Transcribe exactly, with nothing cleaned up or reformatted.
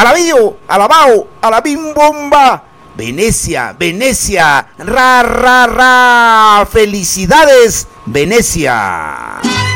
alabío, alabao, alabim bomba. Venecia, Venecia, ra, ra, ra. Felicidades, Venecia.